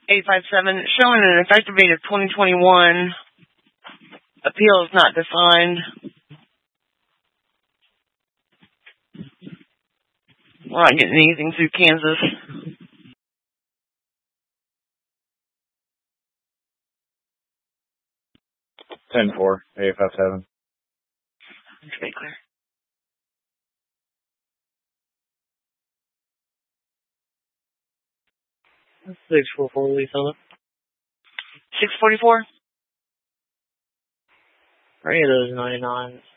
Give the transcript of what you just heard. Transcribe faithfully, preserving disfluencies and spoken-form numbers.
eight five seven, showing an effective date of twenty twenty-one. Appeal is not defined. We're not getting anything through Kansas. ten four, eight five seven. Okay, clear. six four four, Lisa. six forty-four? Are any of those ninety-nines?